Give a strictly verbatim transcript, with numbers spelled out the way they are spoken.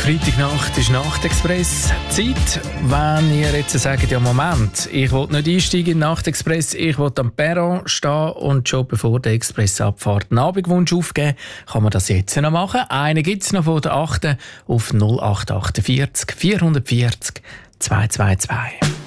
Freitagnacht ist Nachtexpress. Zeit, wenn ihr jetzt sagt, ja Moment, ich will nicht einsteigen in den Nachtexpress, ich will am Perron stehen und schon bevor der Express abfährt einen Abendwunsch aufgeben, kann man das jetzt noch machen. Einen gibt es noch von der achten auf null acht acht vier vier vier null zwei zwei zwei.